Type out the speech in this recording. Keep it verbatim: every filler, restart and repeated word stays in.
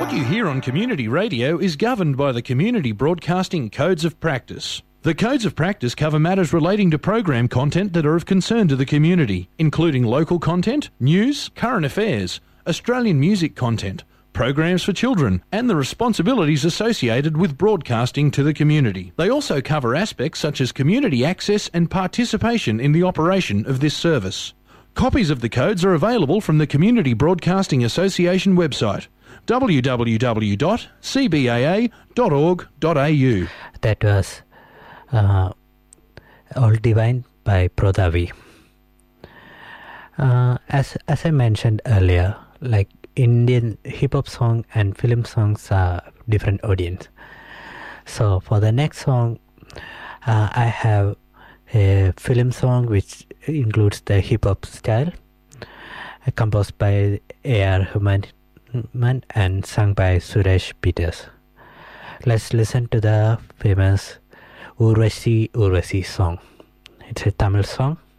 What you hear on community radio is governed by the Community Broadcasting Codes of Practice. The Codes of Practice cover matters relating to program content that are of concern to the community, including local content, news, current affairs, Australian music content, programs for children, and the responsibilities associated with broadcasting to the community. They also cover aspects such as community access and participation in the operation of this service. Copies of the codes are available from the Community Broadcasting Association website, w w w dot c b a a dot org dot a u. That was uh, All Divine by Prodavi. Uh, as as I mentioned earlier, like Indian hip-hop song and film songs are different audience. So for the next song, uh, I have a film song which includes the hip-hop style, uh, composed by A R Rahman and sung by Suresh Peters. Let's listen to the famous Urvashi Urvashi song. It's a Tamil song.